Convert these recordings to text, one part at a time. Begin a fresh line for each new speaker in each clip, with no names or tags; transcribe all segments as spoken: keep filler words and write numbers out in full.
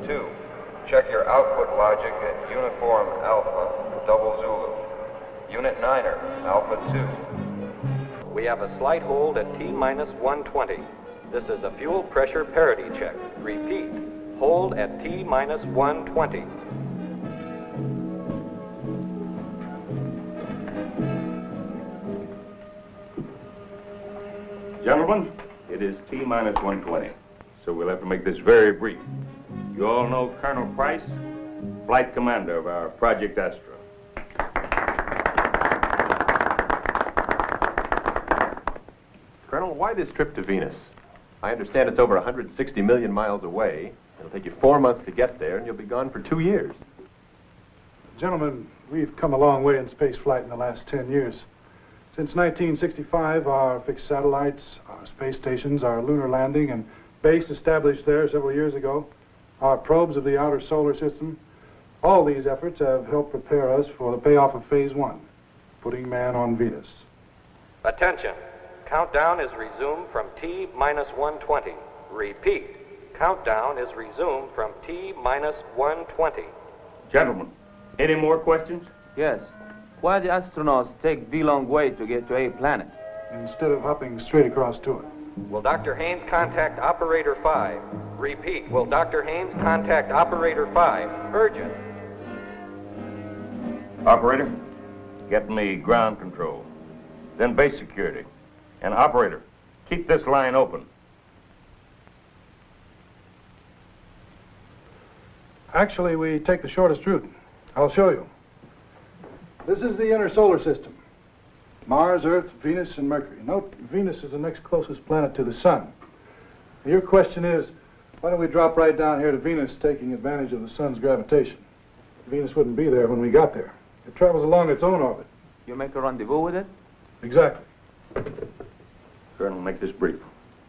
two. Check your output logic at Uniform Alpha, Double Zulu. Unit Niner, Alpha two.
We have a slight hold at T minus one twenty. This is a fuel pressure parity check. Repeat, hold at T minus one twenty.
Gentlemen, it is T minus one twenty, so we'll have to make this very brief. You all know Colonel Price, flight commander of our Project Astra.
Colonel, why this trip to Venus? I understand it's over one hundred sixty million miles away. It'll take you four months to get there, and you'll be gone for two years.
Gentlemen, we've come a long way in space flight in the last ten years. Since nineteen sixty-five, our fixed satellites, our space stations, our lunar landing, and base established there several years ago, our probes of the outer solar system, all these efforts have helped prepare us for the payoff of phase one, putting man on Venus.
Attention. Countdown is resumed from T minus one twenty. Repeat. Countdown is resumed from T minus one twenty.
Gentlemen, any more questions?
Yes. Why the astronauts take the long way to get to a planet?
Instead of hopping straight across to it.
Will Doctor Haynes contact Operator five? Repeat, will Doctor Haynes contact Operator five? Urgent.
Operator, get me ground control, then base security. And operator, keep this line open.
Actually, we take the shortest route. I'll show you. This is the inner solar system. Mars, Earth, Venus, and Mercury. Note, Venus is the next closest planet to the sun. Your question is, why don't we drop right down here to Venus, taking advantage of the sun's gravitation? Venus wouldn't be there when we got there. It travels along its own orbit.
You make a rendezvous with it?
Exactly.
Colonel, make this brief.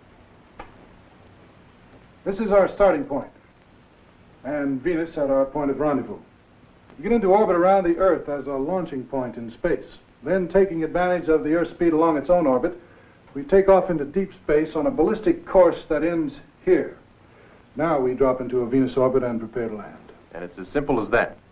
This is our starting point, and Venus at our point of rendezvous. We get into orbit around the Earth as a launching point in space. Then, taking advantage of the Earth's speed along its own orbit, we take off into deep space on a ballistic course that ends here. Now we drop into a Venus orbit and prepare to land.
And it's as simple as that.